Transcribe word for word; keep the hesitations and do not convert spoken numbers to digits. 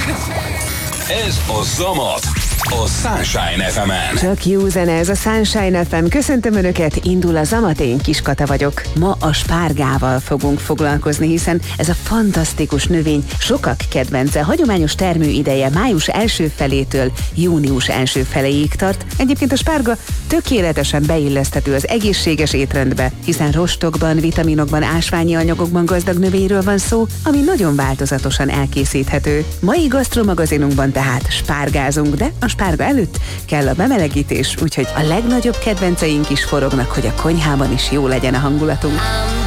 Ez a Zamat, a Sunshine ef emen. Csak jó zene, ez a Sunshine ef em. Köszöntöm Önöket, indul a Zamat, én Kiskata vagyok. Ma a spárgával fogunk foglalkozni, hiszen ez a fantasztikus növény sokak kedvence. Hagyományos termőideje május első felétől június első feléig tart. Egyébként a spárga tökéletesen beilleszthető az egészséges étrendbe, hiszen rostokban, vitaminokban, ásványi anyagokban gazdag növényről van szó, ami nagyon változatosan elkészíthető. Mai gasztromagazinunkban tehát spárgázunk, de a spárga előtt kell a bemelegítés, úgyhogy a legnagyobb kedvenceink is forognak, hogy a konyhában is jó legyen a hangulatunk.